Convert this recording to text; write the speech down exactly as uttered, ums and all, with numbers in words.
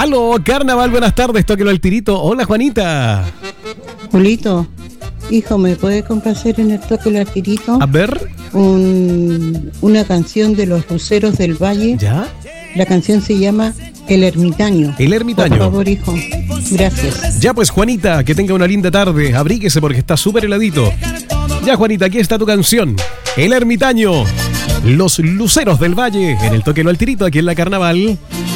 Aló, Carnaval, buenas tardes, tóquelo al tirito. Hola, Juanita. Julito, hijo, ¿me puedes complacer en el Tóquelo al tirito? A ver. Un, una canción de los Luceros del Valle. ¿Ya? La canción se llama El Ermitaño. El Ermitaño. Por favor, hijo. Gracias. Ya pues, Juanita, que tenga una linda tarde. Abríguese porque está súper heladito. Ya, Juanita, aquí está tu canción. El Ermitaño. Los Luceros del Valle. En el Tóquelo al tirito, aquí en la Carnaval.